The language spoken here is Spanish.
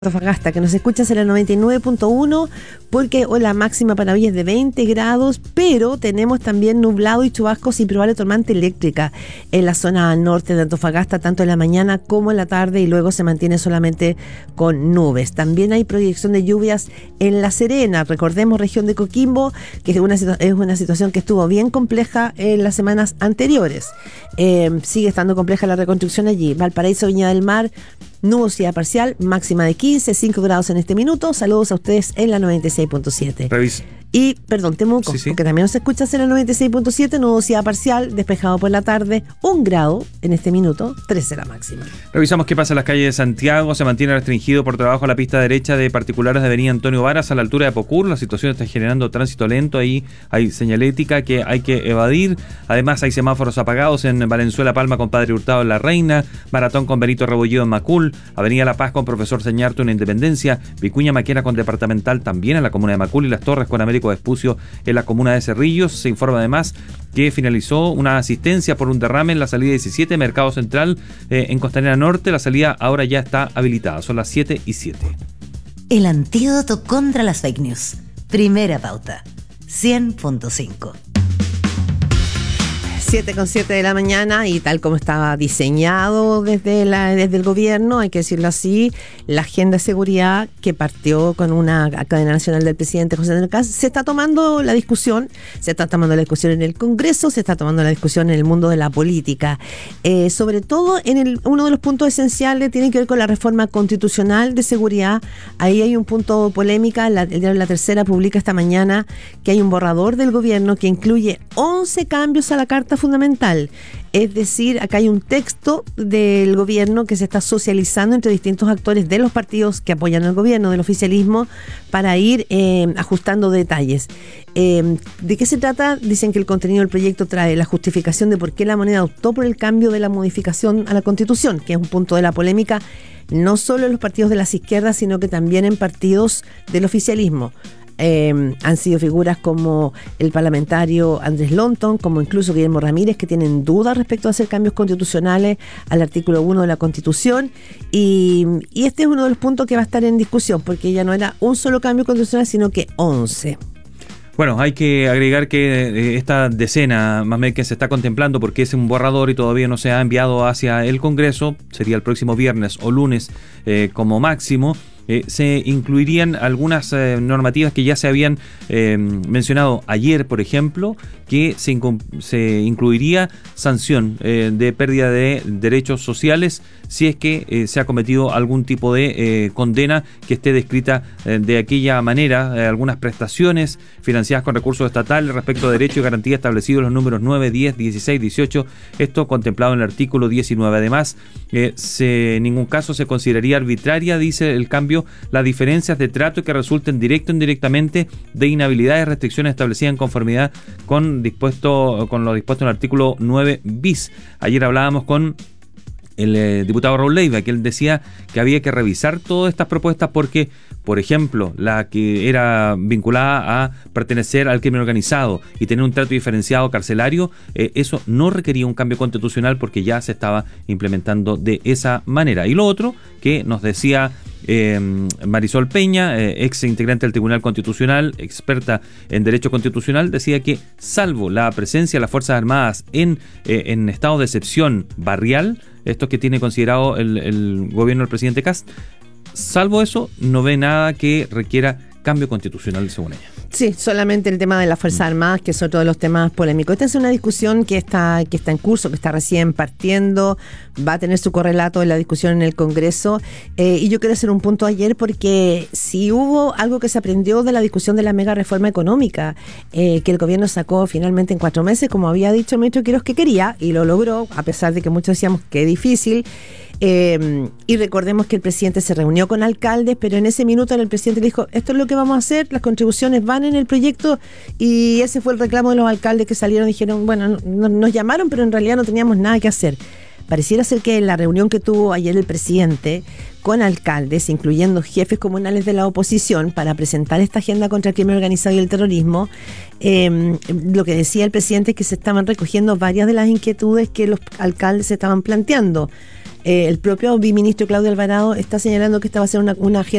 Antofagasta, que nos escuchas en la 99.1, porque hoy la máxima para hoy es de 20 grados, pero tenemos también nublado y chubascos y probable tormenta eléctrica en la zona al norte de Antofagasta, tanto en la mañana como en la tarde, y luego se mantiene solamente con nubes. También hay proyección de lluvias en La Serena, recordemos región de Coquimbo, que es una situación que estuvo bien compleja en las semanas anteriores. Sigue estando compleja la reconstrucción allí. Valparaíso, Viña del Mar, nubosidad parcial, máxima de 15, 5 grados en este minuto. Saludos a ustedes en la 96.7. Y, perdón, Temuco, sí. Porque también nos escuchas en la 96.7, nubosidad parcial, despejado por la tarde, 1 grado en este minuto, 13 la máxima. Revisamos qué pasa en las calles de Santiago. Se mantiene restringido por trabajo a la pista derecha de particulares de avenida Antonio Varas a la altura de Pocur. La situación está generando tránsito lento, ahí hay señalética que hay que evadir. Además hay semáforos apagados en Valenzuela Palma con Padre Hurtado en La Reina, Maratón con Benito Rebolledo en Macul, avenida La Paz con Profesor Señarto en Independencia, Vicuña Maquena con Departamental también en la comuna de Macul y Las Torres con Américo Vespucio en la comuna de Cerrillos. Se informa además que finalizó una asistencia por un derrame en la salida 17, Mercado Central en Costanera Norte. La salida ahora ya está habilitada, son las 7:07. El antídoto contra las fake news. Primera pauta, 100.5. 7:07 de la mañana, y tal como estaba diseñado desde el gobierno, hay que decirlo así, la agenda de seguridad que partió con una cadena nacional del presidente José Antonio Kast, se está tomando la discusión en el Congreso, se está tomando la discusión en el mundo de la política. Sobre todo uno de los puntos esenciales tiene que ver con la reforma constitucional de seguridad. Ahí hay un punto polémica. El diario La Tercera publica esta mañana que hay un borrador del gobierno que incluye 11 cambios a la Carta Fundamental. Es decir, acá hay un texto del gobierno que se está socializando entre distintos actores de los partidos que apoyan al gobierno, del oficialismo, para ir ajustando detalles. ¿De qué se trata? Dicen que el contenido del proyecto trae la justificación de por qué la moneda optó por el cambio de la modificación a la Constitución, que es un punto de la polémica, no solo en los partidos de las izquierdas, sino que también en partidos del oficialismo. Han sido figuras como el parlamentario Andrés Lonton, como incluso Guillermo Ramírez, que tienen dudas respecto a hacer cambios constitucionales al artículo 1 de la Constitución, y este es uno de los puntos que va a estar en discusión, porque ya no era un solo cambio constitucional, sino que 11. Bueno, hay que agregar que esta decena, más bien que se está contemplando, porque es un borrador y todavía no se ha enviado hacia el Congreso, sería el próximo viernes o lunes como máximo. Se incluirían algunas normativas que ya se habían mencionado ayer, por ejemplo, que se incluiría sanción de pérdida de derechos sociales si es que se ha cometido algún tipo de condena que esté descrita de aquella manera, algunas prestaciones financiadas con recursos estatales respecto a derechos y garantías establecidos en los números 9, 10, 16, 18, esto contemplado en el artículo 19. Además, en ningún caso se consideraría arbitraria, dice el cambio, las diferencias de trato que resulten directo o indirectamente de inhabilidades y restricciones establecidas en conformidad con lo dispuesto en el artículo 9 bis. Ayer hablábamos con el diputado Raúl Leiva, que él decía que había que revisar todas estas propuestas porque, por ejemplo, la que era vinculada a pertenecer al crimen organizado y tener un trato diferenciado carcelario, eso no requería un cambio constitucional porque ya se estaba implementando de esa manera. Y lo otro que nos decía Marisol Peña, ex integrante del Tribunal Constitucional, experta en Derecho Constitucional, decía que salvo la presencia de las Fuerzas Armadas en estado de excepción barrial, esto que tiene considerado el gobierno del presidente Kast, salvo eso, no ve nada que requiera cambio constitucional, según ella. Sí, solamente el tema de las Fuerzas Armadas, que es otro de los temas polémicos. Esta es una discusión que está en curso, que está recién partiendo, va a tener su correlato en la discusión en el Congreso, y yo quiero hacer un punto ayer porque si hubo algo que se aprendió de la discusión de la mega reforma económica, que el gobierno sacó finalmente en 4 meses, como había dicho el ministro Quiroz que quería, y lo logró, a pesar de que muchos decíamos que es difícil. Y recordemos que el presidente se reunió con alcaldes, pero en ese minuto el presidente le dijo: esto es lo que vamos a hacer, las contribuciones van en el proyecto, y ese fue el reclamo de los alcaldes que salieron y dijeron, bueno, nos llamaron, pero en realidad no teníamos nada que hacer. Pareciera ser que en la reunión que tuvo ayer el presidente con alcaldes, incluyendo jefes comunales de la oposición, para presentar esta agenda contra el crimen organizado y el terrorismo, lo que decía el presidente es que se estaban recogiendo varias de las inquietudes que los alcaldes estaban planteando. el propio viceministro Claudio Alvarado está señalando que esta va a ser una agenda